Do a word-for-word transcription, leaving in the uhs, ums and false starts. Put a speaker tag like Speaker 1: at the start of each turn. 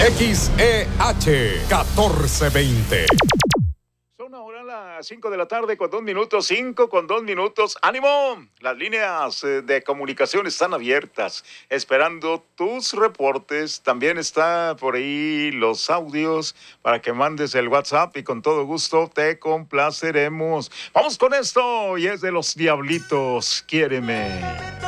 Speaker 1: X E H catorce veinte.
Speaker 2: Son ahora las cinco de la tarde con dos minutos, cinco con dos minutos. ¡Ánimo! Las líneas de comunicación están abiertas, esperando tus reportes. También está por ahí los audios para que mandes el WhatsApp y con todo gusto te complaceremos. Vamos con esto y es de los Diablitos, Quiéreme.